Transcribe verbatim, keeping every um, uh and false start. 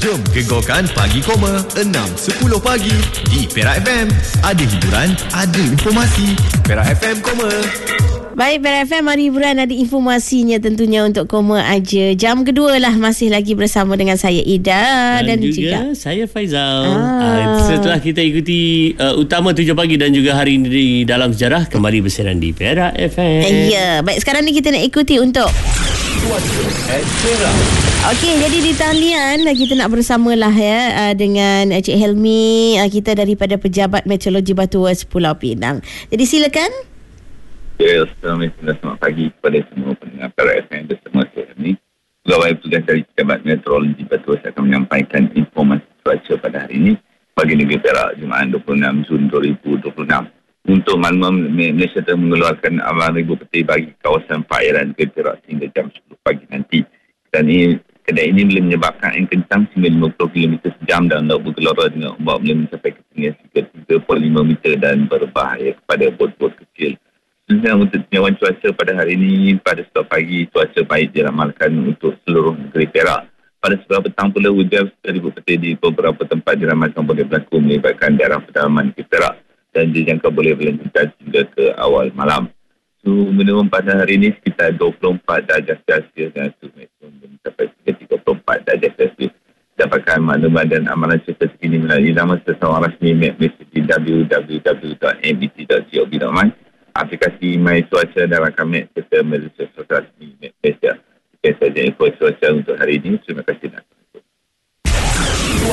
Jom gegokan Pagi Koma enam sepuluh pagi di Perak F M. Ada hiburan, ada informasi. Perak F M Koma. Baik, Perak F M, ada hiburan, ada informasinya tentunya untuk Koma aja. Jam kedua lah, masih lagi bersama dengan saya Ida dan, dan juga, juga saya Faizal. Ah. Setelah kita ikuti uh, utama tujuh pagi dan juga hari ini di dalam sejarah, kembali bersiaran di Perak F M. Ya, baik, sekarang ni kita nak ikuti untuk Okey, jadi di talian kita nak bersamalah ya dengan Cik Helmi, kita daripada Pejabat Meteorologi Batuas Pulau Pinang. Jadi silakan. Ya, Assalamualaikum dan selamat pagi kepada semua pendengar Perak F M bersama saya Helmi. Pegawai petugas dari Pejabat Meteorologi Batuas akan menyampaikan informasi cuaca pada hari ini bagi negeri Perak Jumaat dua puluh enam Jun dua ribu dua puluh enam. Untuk makluman, Malaysia telah mengeluarkan amaran ribu peti bagi kawasan perairan negeri Perak hingga jam sepuluh pagi nanti. Dan ini, kedai ini boleh menyebabkan angin kencang hingga lima puluh kilometer sejam dan laut bergelora dengan ombak boleh mencapai ketinggian hingga tiga puluh lima meter dan berbahaya kepada bot-bot kecil. Sebenarnya untuk tinjauan cuaca pada hari ini, pada sebelah pagi, cuaca baik diramalkan untuk seluruh negeri Perak. Pada sebelah petang pula, hujan serta ribu peti di beberapa tempat diramalkan boleh berlaku melibatkan daerah pedalaman negeri Perak dan dijangka boleh berlanjutkan hingga ke awal malam. Suhu minimum pada hari ini sekitar dua puluh empat darjah Celsius dan suhu maksimum mencapai tiga puluh empat darjah Celsius. Dapatkan maklumat dan amalan cuaca terkini melalui laman seseorang rasmi Malaysia di w w w dot m b c dot gov dot my, aplikasi My Cuaca dan rakam Mac serta media sosial rasmi Malaysia. Sekian sahaja info cuaca untuk hari ini. Terima kasih.